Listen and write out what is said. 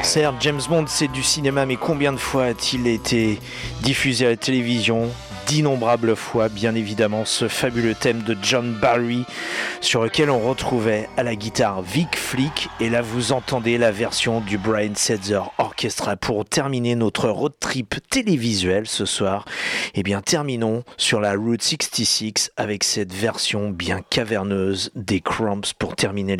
anniversaire. James Bond, c'est du cinéma, mais combien de fois a-t-il été diffusé à la télévision ? D'innombrables fois, bien évidemment, ce fabuleux thème de John Barry sur lequel on retrouvait à la guitare Vic Flick, et là vous entendez la version du Brian Setzer Orchestra. Pour terminer notre road trip télévisuel ce soir, eh bien terminons sur la Route 66 avec cette version bien caverneuse des Cramps pour terminer